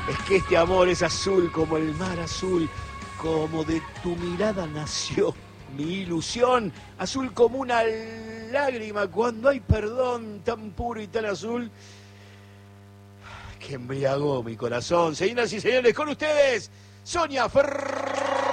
Es que este amor es azul como el mar azul, como de tu mirada nació mi ilusión, azul como una lágrima cuando hay perdón, tan puro y tan azul que embriagó mi corazón. Señoras y señores, con ustedes, Sonia Ferrari.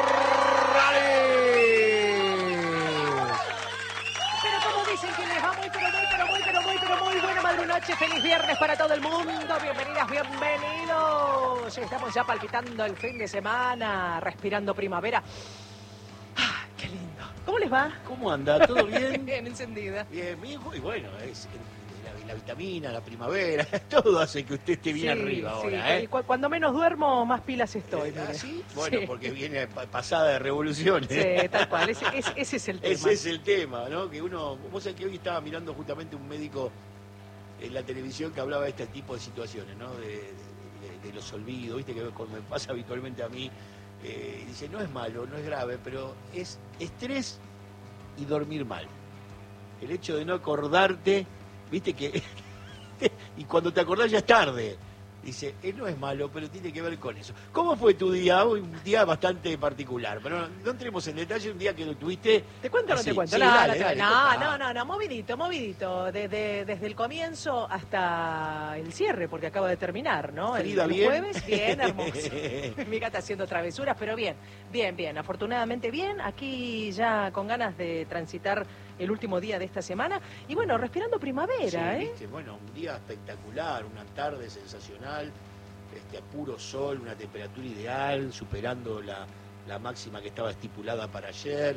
Pero como dicen que les va muy buena madrunoche, feliz viernes para todo el mundo, bienvenidas, bienvenidos. Estamos ya palpitando el fin de semana, respirando primavera. Ah, qué lindo. ¿Cómo les va? ¿Cómo anda? ¿Todo bien? Bien, encendida. Bien, y bueno, es la vitamina, la primavera, todo hace que usted esté bien arriba ahora, Y cuando menos duermo, más pilas estoy. ¿Sí? Bueno, sí. porque viene pasada de revoluciones. Sí, tal cual, ese es el tema. Ese es el tema, ¿no? Que uno, vos sabés que hoy estaba mirando justamente un médico en la televisión que hablaba de este tipo de situaciones, ¿no? De los olvidos, viste, que como me pasa habitualmente a mí, dice, no es malo, no es grave, pero es estrés y dormir mal. El hecho de no acordarte, viste que y cuando te acordás ya es tarde. Dice, no es malo, pero tiene que ver con eso. ¿Cómo fue tu día? Hoy un día bastante particular, pero no entremos en detalle, un día que lo tuviste... ¿Te cuento o no te cuento? Sí, No, movidito. Desde el comienzo hasta el cierre, porque acaba de terminar, ¿no? El jueves, bien, hermoso. Mi gata haciendo travesuras, pero bien. Afortunadamente bien. Aquí ya con ganas de transitar el último día de esta semana. Y bueno, respirando primavera, sí, ¿viste? Bueno, un día espectacular, una tarde sensacional, a puro sol, una temperatura ideal, superando la máxima que estaba estipulada para ayer.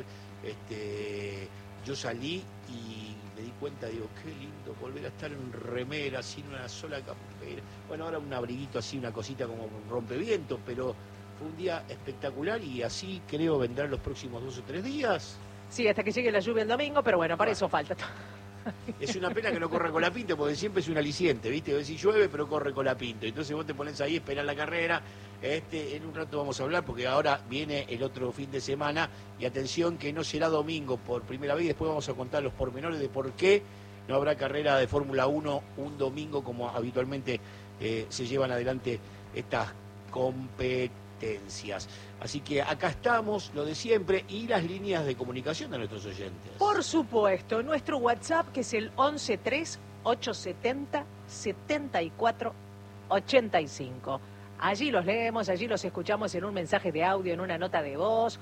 Yo salí y me di cuenta, digo, qué lindo volver a estar en remera, sin una sola campera. Bueno, ahora un abriguito así, una cosita como un rompeviento, pero fue un día espectacular y así creo vendrán los próximos 2 o 3 días. Sí, hasta que llegue la lluvia el domingo, pero bueno, para eso falta. Es una pena que no corra Colapinto, porque siempre es un aliciente, ¿viste? A ver si llueve, pero corre Colapinto. Entonces vos te pones ahí, esperás la carrera. En un rato vamos a hablar, porque ahora viene el otro fin de semana. Y atención, que no será domingo por primera vez. Después vamos a contar los pormenores de por qué no habrá carrera de Fórmula 1 un domingo, como habitualmente se llevan adelante estas competencias. Así que acá estamos, lo de siempre, y las líneas de comunicación de nuestros oyentes. Por supuesto, nuestro WhatsApp, que es el 1138707485. Allí los leemos, allí los escuchamos en un mensaje de audio, en una nota de voz,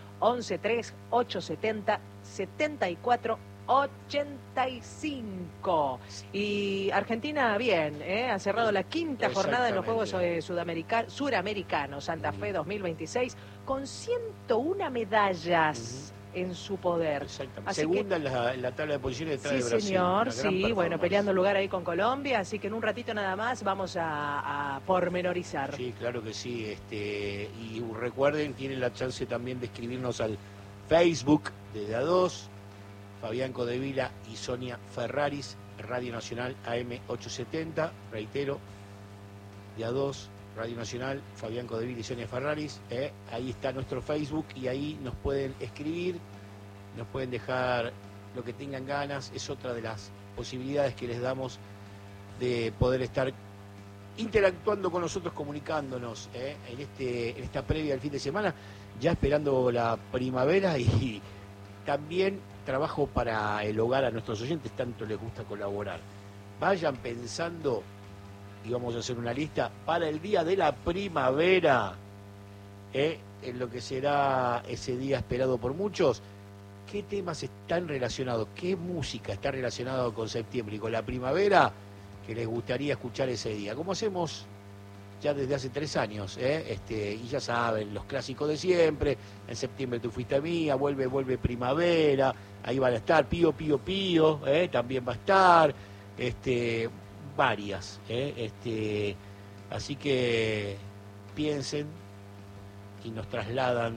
1138707485. Y Argentina, bien, ha cerrado la quinta jornada en los Juegos Suramericanos, Santa Fe 2026, con 101 medallas en su poder. Exactamente. Así segunda en la tabla de posiciones detrás de Brasil. Señor, sí, bueno, peleando lugar ahí con Colombia, así que en un ratito nada más vamos a pormenorizar. Sí, claro que sí. Y recuerden, tienen la chance también de escribirnos al Facebook de A2, Fabián Codevila y Sonia Ferraris, Radio Nacional AM870, reitero, de A2, Radio Nacional, Fabián Codevila y Sonia Ferraris, ahí está nuestro Facebook y ahí nos pueden escribir, nos pueden dejar lo que tengan ganas, es otra de las posibilidades que les damos de poder estar interactuando con nosotros, comunicándonos en esta previa del fin de semana, ya esperando la primavera y también trabajo para el hogar a nuestros oyentes, tanto les gusta colaborar. Vayan pensando, y vamos a hacer una lista para el día de la primavera, en lo que será ese día esperado por muchos. ¿Qué temas están relacionados? ¿Qué música está relacionada con septiembre y con la primavera que les gustaría escuchar ese día? Como hacemos ya desde hace 3 años, y ya saben, los clásicos de siempre. En septiembre tú fuiste mía, vuelve primavera, ahí van a estar, Pío, también va a estar, varias, así que piensen y nos trasladan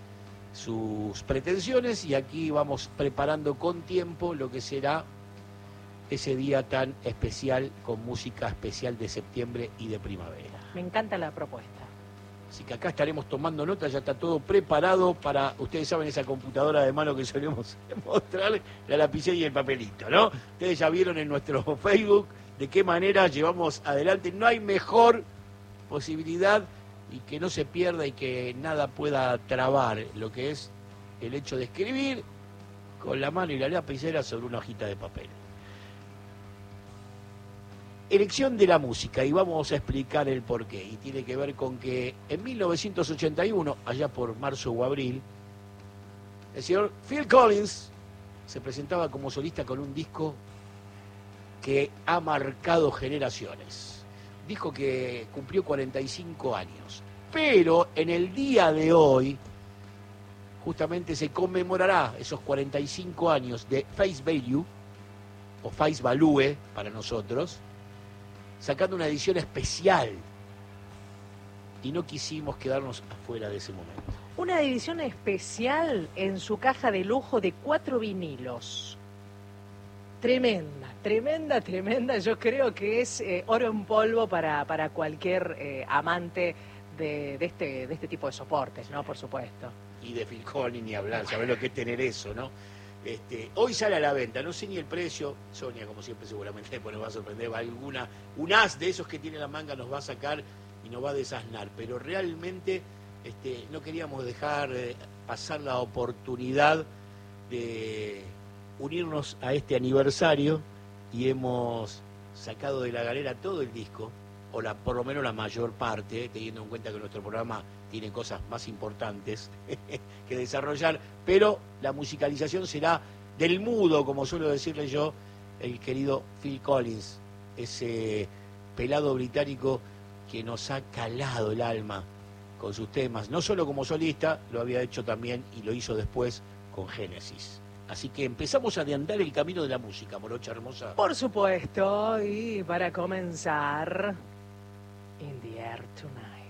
sus pretensiones y aquí vamos preparando con tiempo lo que será ese día tan especial con música especial de septiembre y de primavera. Me encanta la propuesta. Así que acá estaremos tomando nota, ya está todo preparado para, ustedes saben, esa computadora de mano que solemos mostrar, la lapicera y el papelito, ¿no? Ustedes ya vieron en nuestro Facebook de qué manera llevamos adelante. No hay mejor posibilidad y que no se pierda y que nada pueda trabar lo que es el hecho de escribir con la mano y la lapicera sobre una hojita de papel. Elección de la música, y vamos a explicar el porqué, y tiene que ver con que en 1981, allá por marzo o abril, el señor Phil Collins se presentaba como solista con un disco que ha marcado generaciones. Disco que cumplió 45 años. Pero en el día de hoy, justamente se conmemorará esos 45 años de Face Value, o Face Value para nosotros, sacando una edición especial. Y no quisimos quedarnos afuera de ese momento. Una edición especial en su caja de lujo de 4 vinilos. Tremenda, tremenda, tremenda. Yo creo que es oro en polvo para cualquier amante de este tipo de soportes, ¿no? Por supuesto. Y de Phil Collins ni hablar, ¿sabés lo que es tener eso, no? Hoy sale a la venta, no sé ni el precio. Sonia, como siempre, seguramente pues nos va a sorprender. Un as de esos que tiene la manga nos va a sacar y nos va a desasnar. Pero realmente no queríamos dejar pasar la oportunidad de unirnos a este aniversario y hemos sacado de la galera todo el disco, o por lo menos la mayor parte, teniendo en cuenta que nuestro programa tiene cosas más importantes que desarrollar, pero la musicalización será del mudo, como suelo decirle yo, el querido Phil Collins, ese pelado británico que nos ha calado el alma con sus temas, no solo como solista, lo había hecho también y lo hizo después con Genesis. Así que empezamos a andar el camino de la música, morocha hermosa. Por supuesto, y para comenzar, In the Air Tonight.